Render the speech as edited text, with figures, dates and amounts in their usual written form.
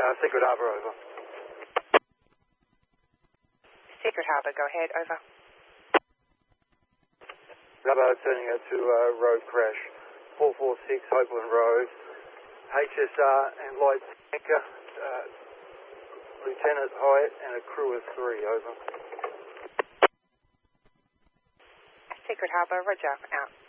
Secret Harbour, over. Secret Harbour, go ahead, over. Bravo, turning out to road crash. 446 Oakland Road. HSR and light tanker, Lieutenant Hyatt and a crew of 3, over. Secret Harbour, roger, out.